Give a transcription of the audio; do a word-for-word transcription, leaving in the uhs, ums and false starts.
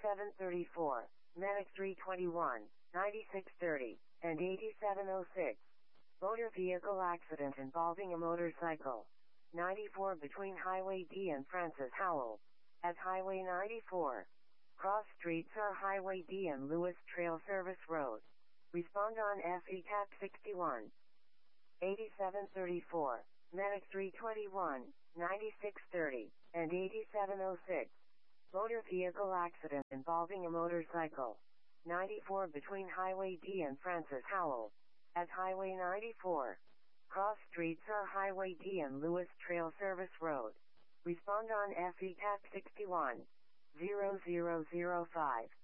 eighty-seven thirty-four, Medic three twenty-one, ninety-six thirty, and eighty-seven oh six. Motor vehicle accident involving a motorcycle. ninety-four between Highway D and Francis Howell. At Highway ninety-four. Cross streets are Highway D and Lewis Trail Service Road. Respond on F E T A C sixty-one. eighty-seven thirty-four, Medic three twenty-one, ninety-six thirty, and eighty-seven oh six. Motor vehicle accident involving a motorcycle. ninety-four between Highway D and Francis Howell. At Highway ninety-four. Cross streets are Highway D and Lewis Trail Service Road. Respond on F E T A C sixty-one. zero zero zero five.